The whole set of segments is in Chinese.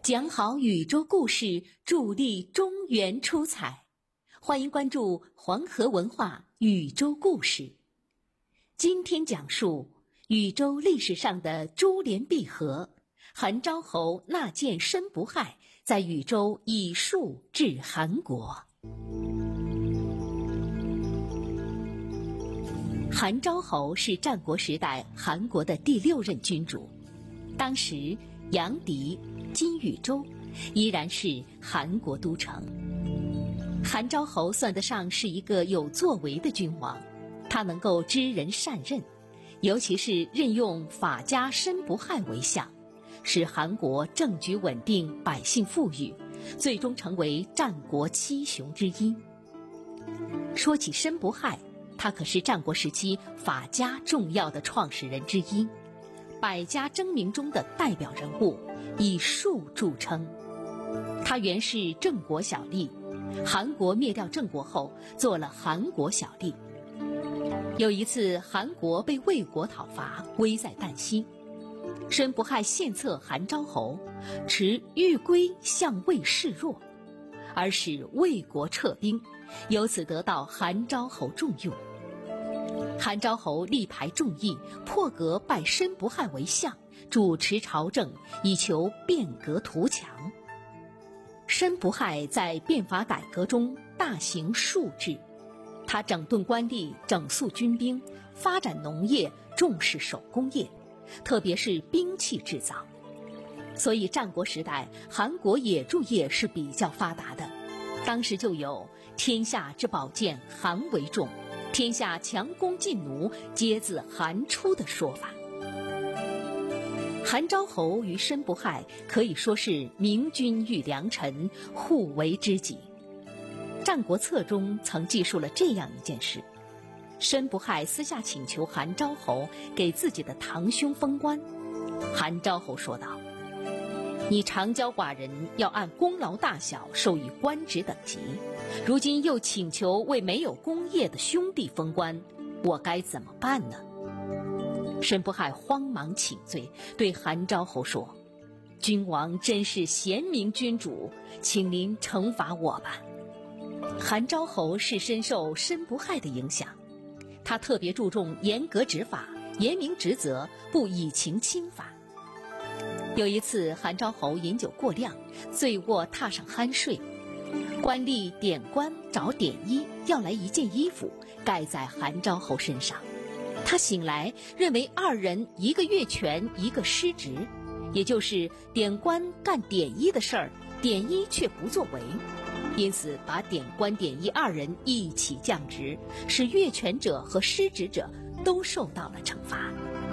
讲好宇宙故事，助力中原出彩。欢迎关注黄河文化宇宙故事。今天讲述宇宙历史上的珠联璧合，韩昭侯纳谏申不害，在禹州以术治韩国。韩昭侯是战国时代韩国的第6任君主，当时阳翟今禹州依然是韩国都城。韩昭侯算得上是一个有作为的君王，他能够知人善任，尤其是任用法家申不害为相，使韩国政局稳定，百姓富裕，最终成为战国7雄之一。说起申不害，他可是战国时期法家重要的创始人之一，百家争鸣中的代表人物，以术著称。他原是郑国小吏，韩国灭掉郑国后做了韩国小吏。有一次韩国被魏国讨伐，危在旦夕，申不害献策韩昭侯，持欲归向魏示弱，而使魏国撤兵，由此得到韩昭侯重用。韩昭侯力排众议，破格拜申不害为相，主持朝政，以求变革图强。申不害在变法改革中大行术治，他整顿官吏，整肃军兵，发展农业，重视手工业，特别是兵器制造。所以战国时代韩国野猪业是比较发达的，当时就有天下之宝剑韩为重，天下强弓劲弩皆自韩出的说法。韩昭侯与申不害可以说是明君遇良臣，互为知己。战国策中曾记述了这样一件事：申不害私下请求韩昭侯给自己的堂兄封官。韩昭侯说道：你长交寡人，要按功劳大小授予官职等级，如今又请求为没有功业的兄弟封官，我该怎么办呢？申不害慌忙请罪，对韩昭侯说：君王真是贤明君主，请您惩罚我吧。韩昭侯是深受申不害的影响，他特别注重严格执法，严明职责，不以情轻法。有一次韩昭侯饮酒过量，醉卧榻上酣睡，官吏典官找典衣要来一件衣服盖在韩昭侯身上。他醒来认为二人一个越权，一个失职，也就是典官干典衣的事儿，典衣却不作为，因此把典官典衣二人一起降职，使越权者和失职者都受到了惩罚。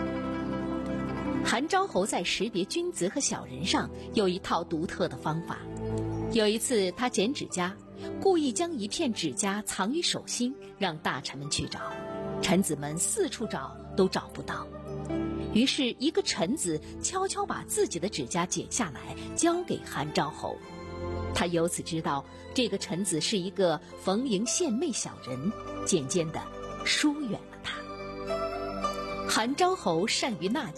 韩昭侯在识别君子和小人上有一套独特的方法。有一次他剪指甲，故意将一片指甲藏于手心，让大臣们去找，臣子们四处找都找不到。于是一个臣子悄悄把自己的指甲剪下来交给韩昭侯，他由此知道这个臣子是一个逢迎献媚小人，渐渐地疏远了他。韩昭侯善于纳